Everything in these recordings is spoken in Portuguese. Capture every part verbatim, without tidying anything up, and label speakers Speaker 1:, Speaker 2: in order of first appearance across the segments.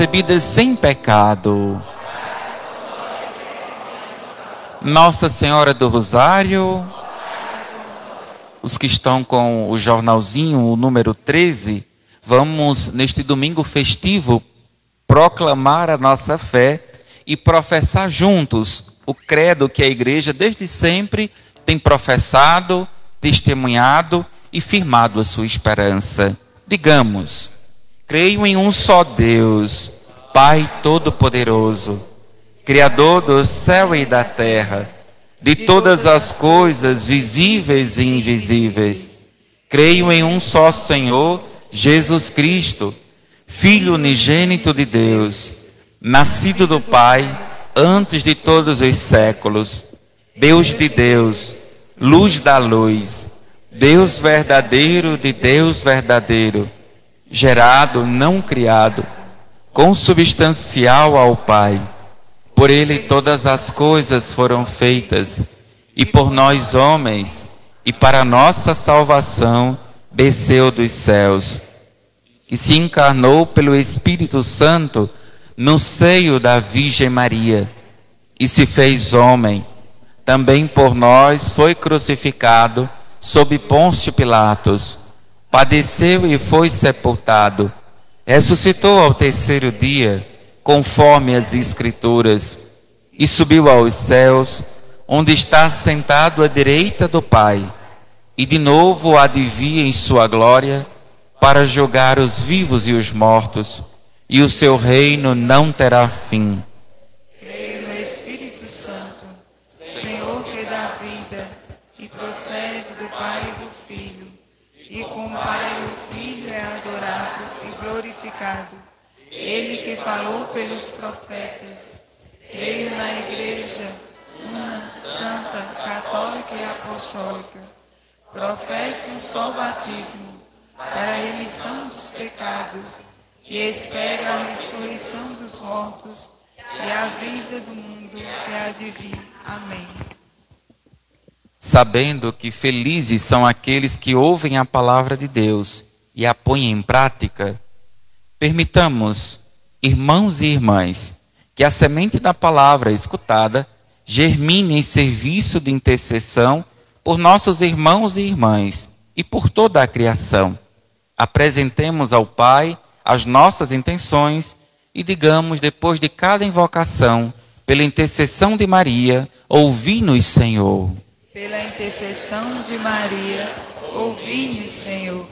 Speaker 1: concebidas sem pecado. Nossa Senhora do Rosário, os que estão com o jornalzinho, o número treze, vamos, neste domingo festivo, proclamar a nossa fé e professar juntos o credo que a Igreja desde sempre tem professado, testemunhado e firmado a sua esperança. Digamos: creio em um só Deus, Pai Todo-Poderoso, Criador do céu e da terra, de todas as coisas visíveis e invisíveis. Creio em um só Senhor, Jesus Cristo, Filho unigênito de Deus, nascido do Pai antes de todos os séculos, Deus de Deus, luz da luz, Deus verdadeiro de Deus verdadeiro, gerado, não criado, consubstancial ao Pai. Por ele todas as coisas foram feitas, e por nós homens, e para nossa salvação, desceu dos céus, e se encarnou pelo Espírito Santo no seio da Virgem Maria, e se fez homem. Também por nós foi crucificado sob Pôncio Pilatos, padeceu e foi sepultado, ressuscitou ao terceiro dia, conforme as Escrituras, e subiu aos céus, onde está sentado à direita do Pai, e de novo há de vir em sua glória, para julgar os vivos e os mortos, e o seu reino não terá fim.
Speaker 2: Creio no Espírito Santo, Senhor que dá vida, e procede do Pai e do Filho, e com o Pai e o Filho é adorado e glorificado. Ele que falou pelos profetas. Creio na Igreja, una, santa, católica e apostólica. Professo um só batismo, para a remissão dos pecados, e espero a ressurreição dos mortos e a vida do mundo que há de vir. Amém.
Speaker 1: Sabendo que felizes são aqueles que ouvem a palavra de Deus e a põem em prática, permitamos, irmãos e irmãs, que a semente da palavra escutada germine em serviço de intercessão por nossos irmãos e irmãs e por toda a criação. Apresentemos ao Pai as nossas intenções e digamos, depois de cada invocação, pela intercessão de Maria, ouvi-nos, Senhor.
Speaker 2: Pela intercessão de Maria, ouvi-nos, Senhor.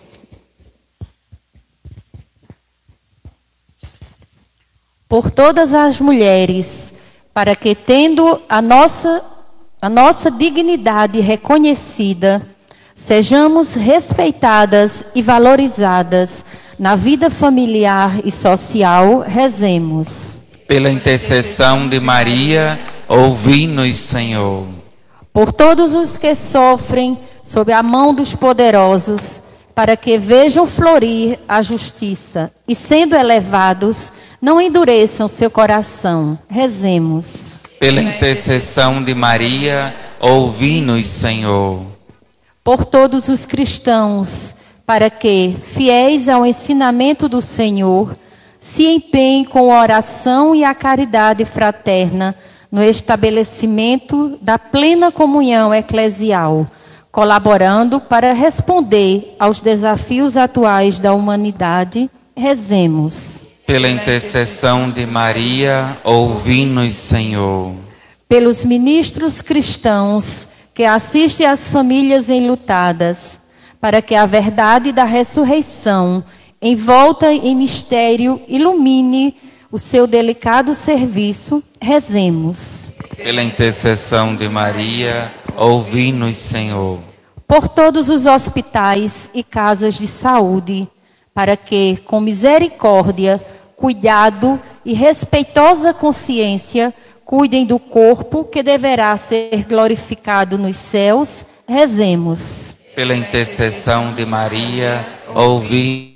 Speaker 3: Por todas as mulheres, para que, tendo a nossa, a nossa dignidade reconhecida, sejamos respeitadas e valorizadas na vida familiar e social, rezemos.
Speaker 1: Pela intercessão de Maria, ouvi-nos, Senhor.
Speaker 3: Por todos os que sofrem sob a mão dos poderosos, para que vejam florir a justiça e, sendo elevados, não endureçam seu coração. Rezemos.
Speaker 1: Pela intercessão de Maria, ouvi-nos, Senhor.
Speaker 3: Por todos os cristãos, para que, fiéis ao ensinamento do Senhor, se empenhem com a oração e a caridade fraterna no estabelecimento da plena comunhão eclesial, colaborando para responder aos desafios atuais da humanidade. Rezemos.
Speaker 1: Pela intercessão de Maria, ouvi-nos, Senhor.
Speaker 3: Pelos ministros cristãos que assistem às famílias enlutadas, para que a verdade da ressurreição, envolta em mistério, ilumine o seu delicado serviço, rezemos.
Speaker 1: Pela intercessão de Maria, ouvi-nos, Senhor.
Speaker 3: Por todos os hospitais e casas de saúde, para que, com misericórdia, cuidado e respeitosa consciência, cuidem do corpo que deverá ser glorificado nos céus, rezemos.
Speaker 1: Pela intercessão de Maria, ouvi-nos,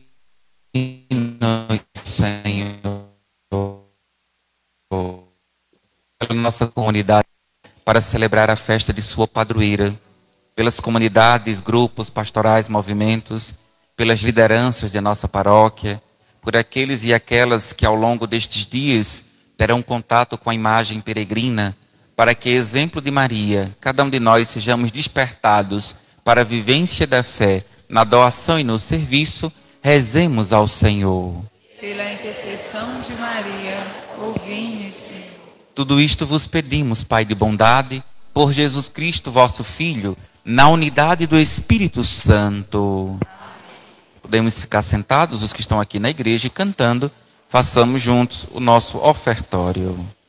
Speaker 1: Senhor. Pela nossa comunidade, para celebrar a festa de sua padroeira, pelas comunidades, grupos, pastorais, movimentos, pelas lideranças de nossa paróquia, por aqueles e aquelas que ao longo destes dias terão contato com a imagem peregrina, para que, exemplo de Maria, cada um de nós sejamos despertados para a vivência da fé, na doação e no serviço, rezemos ao Senhor.
Speaker 2: Pela intercessão de Maria, ouvi-nos, Senhor.
Speaker 1: Tudo isto vos pedimos, Pai de bondade, por Jesus Cristo, vosso Filho, na unidade do Espírito Santo. Podemos ficar sentados, os que estão aqui na igreja, e cantando, façamos juntos o nosso ofertório.